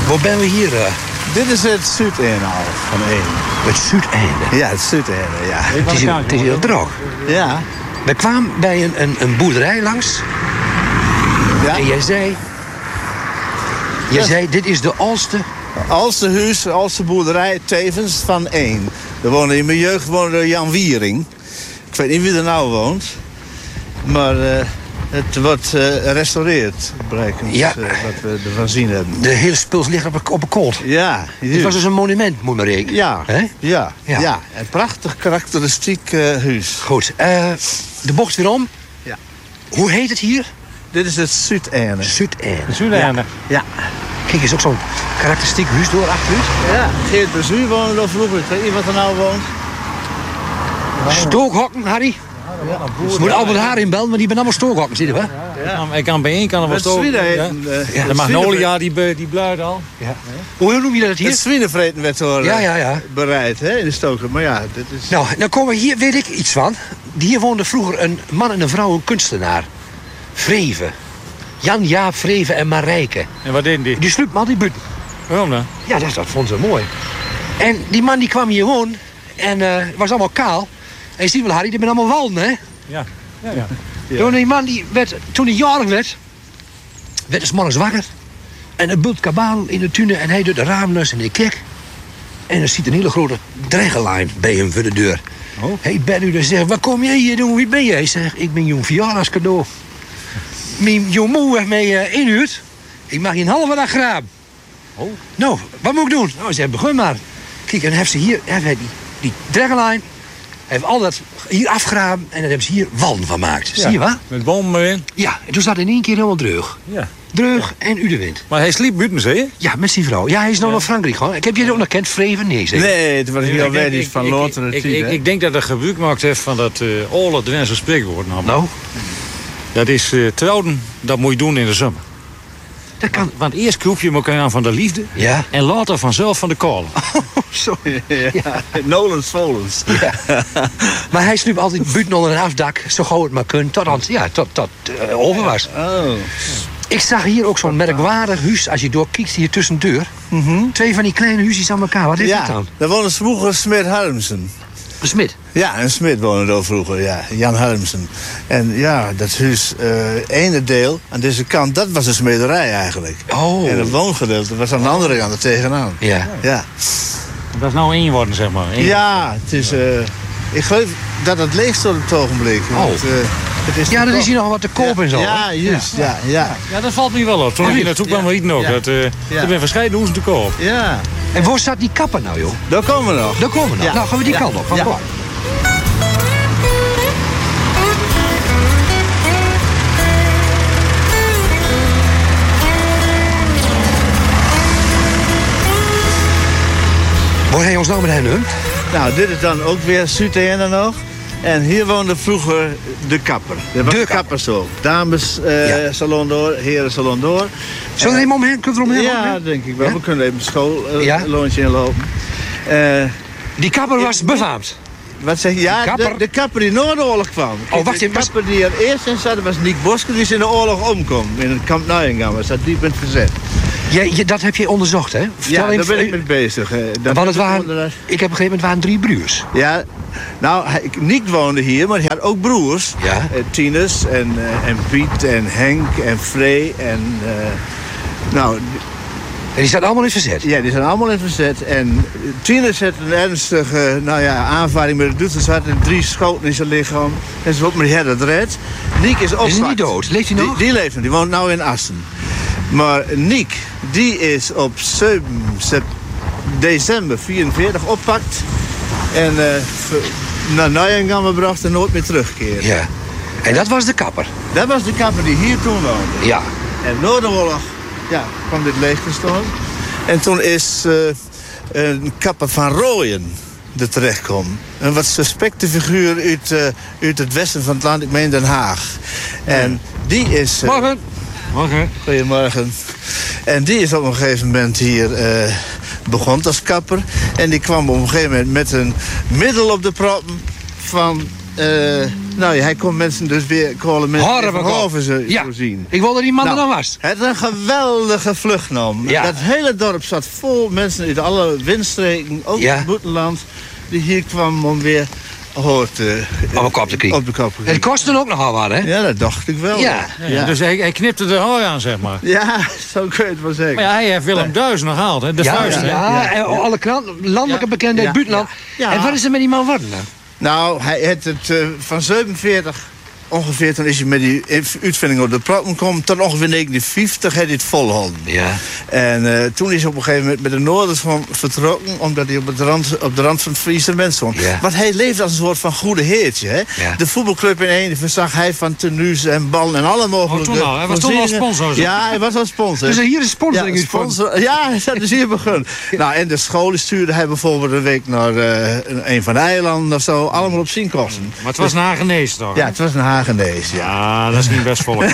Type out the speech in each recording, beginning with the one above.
Waar ben we hier? Dit is het zuideinde van Eem. Het zuideinde? Ja, het zuideinde, ja. Het is heel droog. Ja. We kwamen bij een boerderij langs. Ja. En jij zei, dit is de oudste huis, de oudste boerderij tevens van Eem. In mijn jeugd woonde Jan Wiering. Ik weet niet wie er nou woont. Maar het wordt gerestaureerd, blijkt. Ja. Wat we ervan zien hebben. De hele spuls ligt op een koord. Ja. Het was dus een monument, moet maar rekenen. Ja. Hè? Ja. Een prachtig karakteristiek huis. Goed. De bocht weer om. Ja. Hoe heet het hier? Dit is het Zuideinde. Zuideinde. Ja. Kijk, is ook zo'n karakteristiek huis door achteruit. Ja, Geert Bezuur woonde er vroeger. Ik weet niet wat er nou woont. Stookhokken, Harry. Ja. Je moet Albert Haar inbellen, maar die ben allemaal stookhokken, zie je wel? Ja. Ik kan bij één kan er wel stoken. De magnolia die bluit al. Ja. Hoe noem je dat hier? Het zwienenvreten werd door bereid, hè, in de stoker. Maar ja, dit is... Nou, dan komen we hier, weet ik iets van. Hier woonde vroeger een man en een vrouw, een kunstenaar. Vreven. Jan-Jaap Vreven en Marijke. En wat deden die? Die sloeg me altijd buiten. Waarom dan? Ja, dat vond ze mooi. En die man die kwam hier wonen. En het was allemaal kaal. En je ziet wel, Harry, die ben allemaal walden, hè? Ja. Toen die man, toen hij jarig werd hij 's morgens wakker. En er bult kabaal in de tuinen en hij doet de raamluis en ik kijk. En er ziet een hele grote dregelijn bij hem voor de deur. Oh. Hey, ben u? Dan zegt, waar kom jij hier doen? Wie ben jij? Ik zeg, ik ben jong verjaardagscadeau. Mijn jong moe heeft mij inhuurd. Ik mag je een halve dag graven. Oh. Nou, wat moet ik doen? Nou, ze begin maar. Kijk, en dan heeft ze hier die dregelijn. Heeft al dat hier afgegraven en dan hebben ze hier wallen van gemaakt. Ja, zie je wat? Met bomen erin? Ja, en toen zat in één keer helemaal dreug. Ja. Dreug en u de wind. Maar hij sliep buiten, zei je? Ja, met zijn vrouw. Ja, hij is nou naar Frankrijk gewoon. Ik heb je ook nog kent, Vreven? Nee, zeg. Nee, het was heel weinig van later. Ik denk dat hij gebruik gemaakt heeft van dat oude Dwense spreekwoord. Nou? Dat is trouwen, dat moet je doen in de zomer. Dat kan. Want eerst koop je elkaar aan van de liefde. Ja. En later vanzelf van de kolen. Sorry, ja. Nolens volens. Ja. Maar hij sliep altijd buiten onder een afdak, zo gauw het maar kunt, tot over was. Oh. Ik zag hier ook zo'n merkwaardig huis, als je doorkijkt hier tussen de deur. Twee van die kleine huisjes aan elkaar, wat is dat dan? Daar woonde vroeger Smit Harmsen. Een smid? Ja, een smid woonde er vroeger, ja. Jan Harmsen. En ja, dat huis, ene deel, aan deze kant, dat was een smederij eigenlijk. Oh. En het woongedeelte was aan de andere kant er tegenaan. Ja. Dat is nou één worden, zeg maar. Ja, het is... ik geloof dat het leeg stond op het ogenblik. Want, het is dan is hier nog wat te koop en zo. Ja, juist. Ja. Ja, dat valt me wel op. Toen ik hier naartoe kwam, weet ik nog. Er zijn verschillende hoezen te koop. Ja. En waar staat die kapper nou, joh? Daar komen we nog. Daar komen we nog. Ja. Nou, gaan we die kant op. Gaan we door. Waar hij ons nou met hen, hè? Nou, dit is dan ook weer Zuideinde nog. En hier woonde vroeger de kapper. Er was de kapper zo. Dames salon door, heren salon door. Zullen we er even omheen? Kunnen we er omheen? Ja, denk ik wel. Ja? We kunnen even schoolloontje inlopen. Die kapper was befaamd. Wat zeg je? Ja, de kapper die na de oorlog kwam. Oh, wacht even. De kapper die er eerst in zat, was Niek Bosker. Die is in de oorlog omkwam. In het kamp Nijengam. Was dat diep in het verzet. Dat heb je onderzocht, hè? Vertel daar ben ik mee bezig. Want ik heb begrepen, het waren 3 broers. Ja, nou, Niek woonde hier, maar hij had ook broers. Ja. Tinus en Piet en Henk en Frey en... En die zaten allemaal in verzet? Ja, die zijn allemaal in verzet. En Tinus had een ernstige aanvaring met de Duitsers. Had 3 schoten in zijn lichaam. En ze maar die had het red. Niek is opgepakt. Is hij niet dood? Leeft hij nog? Die leeft nog. Die woont nu in Assen. Maar Niek, die is op 7 december 44 oppakt. En naar Nijengam gebracht en nooit meer terugkeren. Ja. En dat was de kapper? Dat was de kapper die hier toen woonde. Ja. En na de oorlog kwam dit leeg te staan. En toen is een kapper van Rooyen er terechtgekomen. Een wat suspecte figuur uit het westen van het land, ik meen Den Haag. En die is... Morgen. Goedemorgen. En die is op een gegeven moment hier begonnen als kapper. En die kwam op een gegeven moment met een middel op de proppen van hij kon mensen dus weer Hoven zo zien. Ik wilde die man er dan was. Het is een geweldige vlucht nam. Ja. Dat hele dorp zat vol mensen uit alle windstreken, ook in het buitenland, die hier kwamen om weer op een kop te kriegen. Het kostte ook nogal wat, hè? Ja, dat dacht ik wel. Ja. Dus hij knipte de haar aan, zeg maar. Ja, zo kun je het wel zeggen. Maar hij heeft Willem Duis nog gehaald, hè? De vuist, hè? Ja, en alle kranten, landelijke bekende in het buitenland. Ja. En wat is er met die man geworden dan? Nou, hij heeft het van 47 ongeveer, toen is hij met die uitvinding op de praten gekomen, tot ongeveer 1950 heeft hij het volhouden. Ja. En toen is hij op een gegeven moment met de Noorders van vertrokken, omdat hij op de rand van het faillissement stond. Ja. Want hij leefde als een soort van goede heertje. Hè? Ja. De voetbalclub in één verzag hij van tenues en ballen en alle mogelijke... Hij was toen al sponsor. Ja, hij was al sponsor. Dus hier is sponsoring sponsor. Ja, dat is hier begonnen. Nou, en de scholen stuurde hij bijvoorbeeld een week naar een van de eilanden of zo, allemaal op zijn kosten. Maar het was een Hagenees, toch? Ja, het was een Hagenees, ja, dat is niet best volk.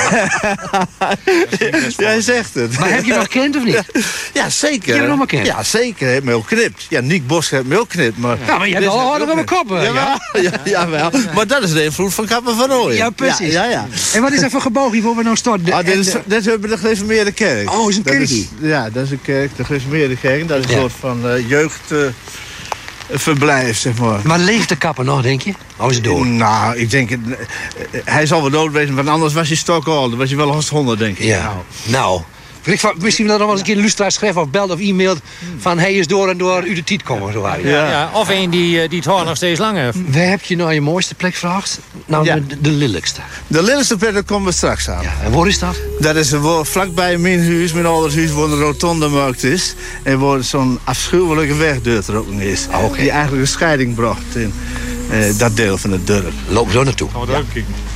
Jij zegt het. Maar heb je nog gekend of niet? Ja, zeker. Je hebt nog maar gekend? Ja, zeker. Hij heeft me ook knipt. Ja, Nick Bos heeft me ook knipt. Maar ja, maar je hebt al harder op mijn kop. Jawel. Maar dat is de invloed van Kapper van Rooyen. Ja, precies. Ja. En wat is dat voor gebouw hier waar we nou starten? Dit hebben de gereformeerde kerk. Oh, is een kerk? Ja, dat is een kerk. De gereformeerde kerk. Dat is een soort van jeugdverblijf, zeg maar. Maar leeft de Kapper nog, denk je? Of is het dood? Nou, ik denk... hij zal wel dood wezen, want anders was hij stokoud. Dan was hij wel 100, denk ik. Ja. Nou. Misschien dat nog wel eens een keer een lustraar schrijft of belt of e-mailt van hij is door en door uit de tijd komen. Zo ja. Of een die het haar nog steeds lang heeft. Waar heb je nou je mooiste plek vraagt? Nou, de lelijkste. De lelijkste plek, daar komen we straks aan. Ja. En waar is dat? Dat is vlakbij mijn huis, mijn ouders huis, waar een rotonde gemaakt is. En waar zo'n afschuwelijke weg doorgetrokken is. Okay. Die eigenlijk een scheiding bracht in dat deel van het dorp. Loop zo naartoe. Gaan we daar kijken.